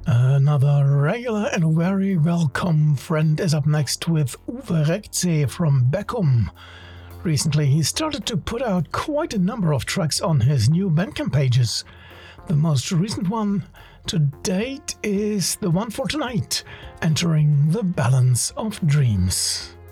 Another regular and very welcome friend is up next with Uwe Rekze from Beckum. Recently, he started to put out quite a number of tracks on his new Bandcamp pages. The most recent one to date is the one for tonight, Entering the Balance of Dreams.